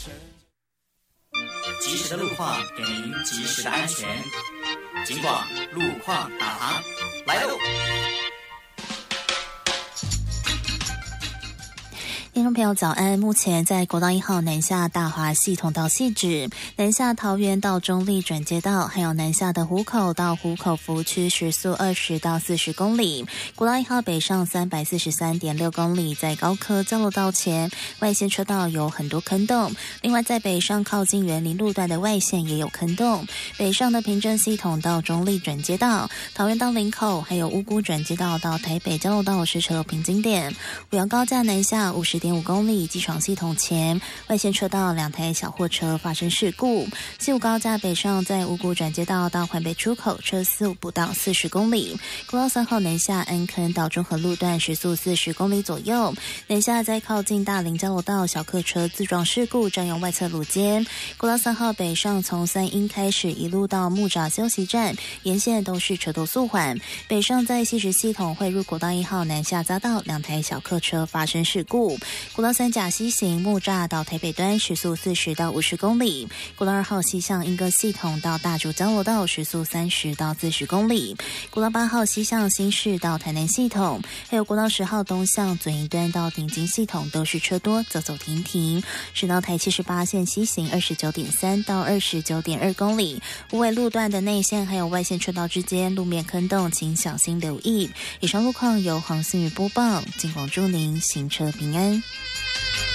及时的路况给您及时的安全。警广路况导航来喽！ 听众朋友早安，目前在国道1号南下大华系统到汐止，南下桃园到中立转接道，还有南下的湖口到湖口服务区时速20到40公里。国道1号北上343.6公里，在高科交流道前外线车道有很多坑洞，另外在北上靠近园林路段的外线也有坑洞。北上的平镇系统到中立转接道，桃园到林口，还有乌姑转接道到台北交流道是车流瓶颈点。五羊高架南下50.5公里，机床系统前外线车道2台小货车发生事故。西武高架北上在五股转接道到环北出口车速不到40公里。国道3号南下安坑到中和路段时速40公里左右。南下在靠近大林交流道小客车自撞事故占用外侧路肩。国道3号北上从三鹰开始一路到木栅休息站，沿线都是车多速缓。北上在汐止系统汇入国道1号南下匝道2台小客车发生事故。国道3甲西行木栅到台北端时速40到50公里。国道2号西向莺歌系统到大竹交流道时速30到40公里。国道8号西向新市到台南系统，还有国道10号东向左营端到顶金系统都是车多，走走停停。省道台78线西行29.3到29.2公里，无尾路段的内线还有外线车道之间路面坑洞，请小心留意。以上路况由黄信宇播报，警广祝您行车平安。